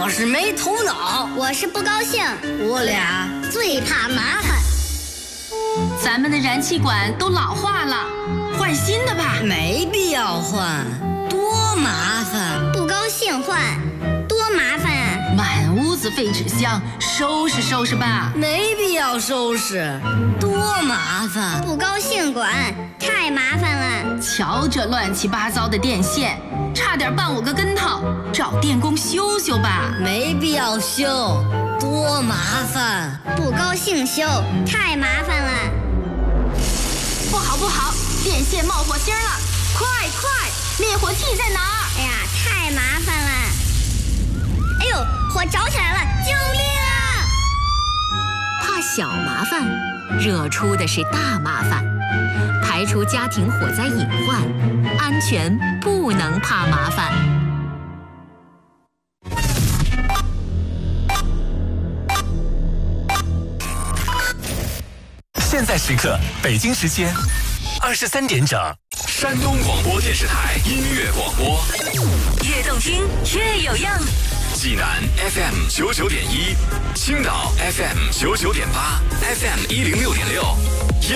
我是没头脑， 我是不高兴， 我俩最怕麻烦。 咱们的燃气管都老化了，换新的吧。 没必要换，多麻烦。 不高兴换，多麻烦啊！ 满屋子废纸箱，收拾收拾吧。 没必要收拾，多麻烦。 不高兴管，太麻烦了。 瞧这乱七八糟的电线，差点绊我个跟头，找电工修修吧。 没必要修，多麻烦。 不高兴修，太麻烦了。 不好不好，电线冒火星了，快快，灭火器在哪儿？ 哎呀，太麻烦了。哎呦，火着起来了，救命啊！ 怕小麻烦，惹出的是大麻烦。排除家庭火灾隐患，安全不能怕麻烦。 现在时刻，北京时间23点整，山东广播电视台音乐广播， 越动听越有样。 济南 FM 99.1，青岛 FM 99.8，FM 106.6。